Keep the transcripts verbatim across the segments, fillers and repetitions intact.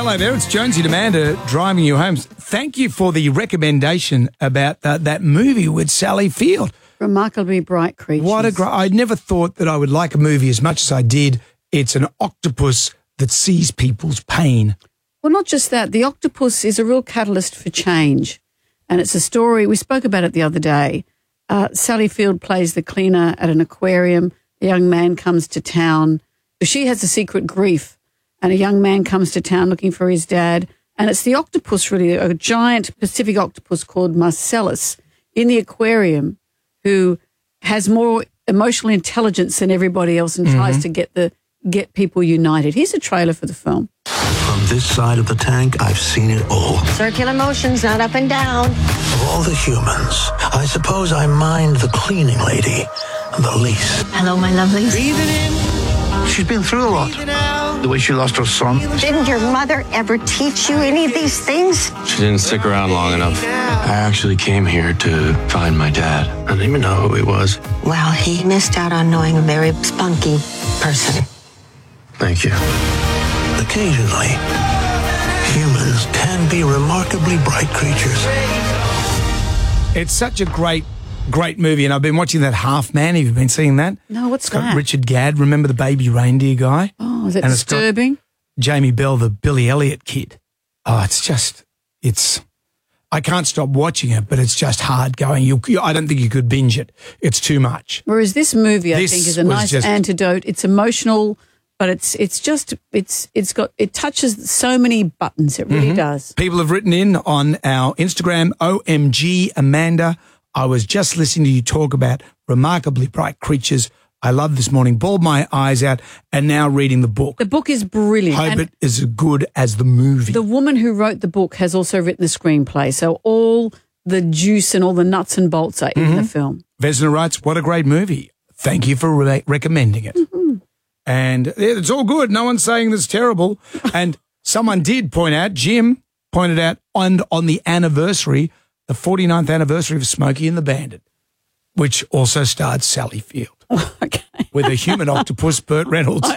Hello there, it's Jonesy and Amanda driving you home. Thank you for the recommendation about that, that movie with Sally Field. Remarkably Bright Creatures. What a great... I never thought that I would like a movie as much as I did. It's an octopus that sees people's pain. Well, not just that. The octopus is a real catalyst for change. And it's a story, we spoke about it the other day. Uh, Sally Field plays the cleaner at an aquarium. A young man comes to town. She has a secret grief. And a young man comes to town looking for his dad. And it's the octopus, really, a giant Pacific octopus called Marcellus in the aquarium who has more emotional intelligence than everybody else and mm-hmm. tries to get the get people united. Here's a trailer for the film. From this side of the tank, I've seen it all. Circular motions, not up and down. Of all the humans, I suppose I mind the cleaning lady the least. Hello, my lovelies. Breathing in. She's been through a lot. The way she lost her son. Didn't your mother ever teach you any of these things? She didn't stick around long enough. I actually came here to find my dad. I didn't even know who he was. Well, he missed out on knowing a very spunky person. Thank you. Occasionally, humans can be remarkably bright creatures. It's such a great, great movie, and I've been watching that Half Man. Have you been seeing that? No, what's it's got that? Richard Gadd. Remember the baby reindeer guy? Oh, is it and disturbing? It's got Jamie Bell, the Billy Elliot kid. Oh, it's just, it's, I can't stop watching it, but it's just hard going. You, you, I don't think you could binge it. It's too much. Whereas this movie, I This think, is a was nice just- antidote. It's emotional, but it's it's just it's it's got it touches so many buttons. It really Mhm. does. People have written in on our Instagram, O M G Amanda. I was just listening to you talk about Remarkably Bright Creatures. I love this morning, bawled my eyes out, and now reading the book. The book is brilliant. Hope and it is as good as the movie. the woman who wrote the book has also written the screenplay, so all the juice and all the nuts and bolts are in the film. Vesna writes, what a great movie. Thank you for re- recommending it. Mm-hmm. And yeah, it's all good. No one's saying this is terrible. And someone did point out, Jim pointed out, on, on the anniversary, the forty-ninth anniversary of Smokey and the Bandit, which also starred Sally Field. Okay. With a human octopus, Burt Reynolds.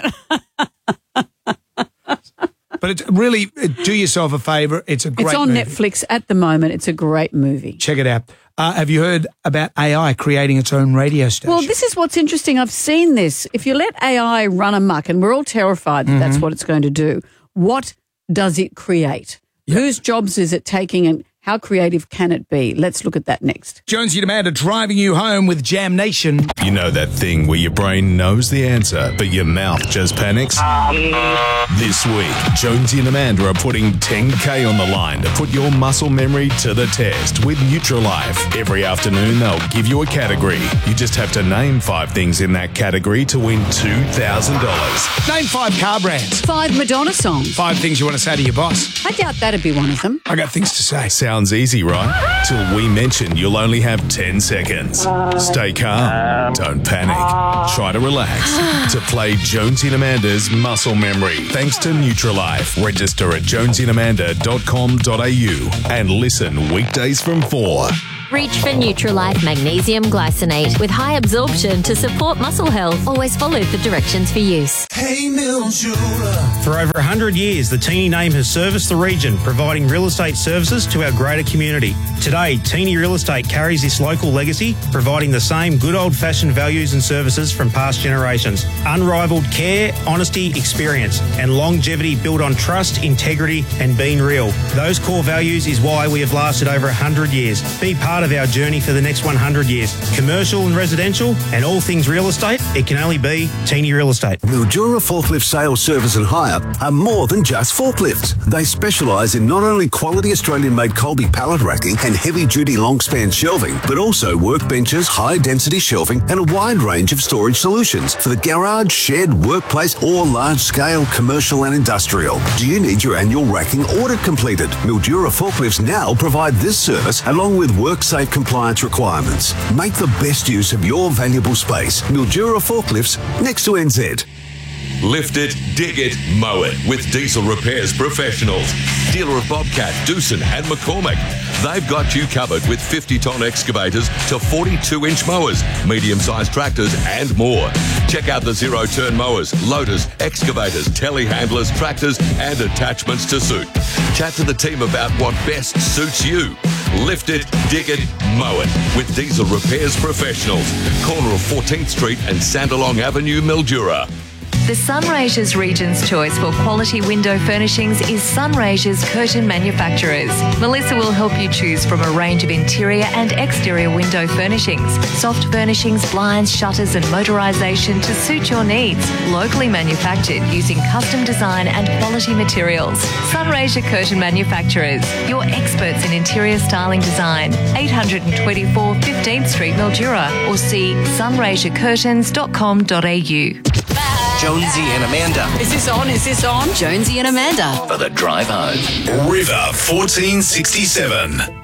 But it's really, do yourself a favour. It's a great It's on movie. Netflix at the moment. It's a great movie. Check it out. Uh, have you heard about A I creating its own radio station? Well, this is what's interesting. I've seen this. If you let A I run amok, and we're all terrified that that's what it's going to do, what does it create? Yep. Whose jobs is it taking, and how creative can it be? Let's look at that next. Jonesy and Amanda driving you home with Jam Nation. You know that thing where your brain knows the answer, but your mouth just panics? This week, Jonesy and Amanda are putting ten K on the line to put your muscle memory to the test with Nutrilife. Every afternoon, they'll give you a category. You just have to name five things in that category to win two thousand dollars. Name five car brands. Five Madonna songs. Five things you want to say to your boss. I doubt that'd be one of them. I got things to say. Sounds easy, right? Till we mention you'll only have ten seconds. Stay calm. Don't panic. Try to relax. To play Jonesy and Amanda's Muscle Memory. Thanks to Nutrilife. Register at jonesy and amanda dot com dot a u and listen weekdays from four. Reach for Nutrilife Magnesium Glycinate with high absorption to support muscle health. Always follow the directions for use. Hey, Mildura. For over one hundred years, the Teeny name has serviced the region, providing real estate services to our greater community. Today, Teeny Real Estate carries this local legacy, providing the same good old-fashioned values and services from past generations. Unrivaled care, honesty, experience, and longevity built on trust, integrity, and being real. Those core values is why we have lasted over one hundred years. Be part of our journey for the next one hundred years. Commercial and residential, and all things real estate, it can only be Teeny Real Estate. Mildura Forklift Sales, Service and Hire are more than just forklifts. They specialise in not only quality Australian-made Colby pallet racking and heavy-duty long-span shelving, but also workbenches, high-density shelving, and a wide range of storage solutions for the garage, shed, workplace, or large-scale commercial and industrial. Do you need your annual racking audit completed? Mildura Forklifts now provide this service along with work-safe compliance requirements. Make the best use of your valuable space. Mildura Forklifts, next to N Z. Lift it, dig it, mow it with Diesel Repairs Professionals. Dealer of Bobcat, Doosan and McCormick. They've got you covered with fifty tonne excavators to forty-two inch mowers, medium-sized tractors and more. Check out the zero-turn mowers, loaders, excavators, telehandlers, tractors and attachments to suit. Chat to the team about what best suits you. Lift it, dig it, mow it with Diesel Repairs Professionals. Corner of fourteenth Street and Sandalong Avenue, Mildura. The Sunraysia's Region's choice for quality window furnishings is Sunraysia's Curtain Manufacturers. Melissa will help you choose from a range of interior and exterior window furnishings, soft furnishings, blinds, shutters and motorisation to suit your needs. Locally manufactured using custom design and quality materials. Sunraysia Curtain Manufacturers, your experts in interior styling design. eight twenty-four fifteenth Street, Mildura, or see sunraysia curtains dot com dot a u. Jonesy and Amanda. Is this on? Is this on? Jonesy and Amanda. For the drive home. River fourteen sixty-seven.